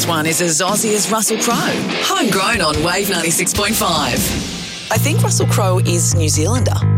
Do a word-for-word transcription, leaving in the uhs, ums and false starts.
This one is as Aussie as Russell Crowe. Homegrown on Wave ninety-six point five. I think Russell Crowe is New Zealander.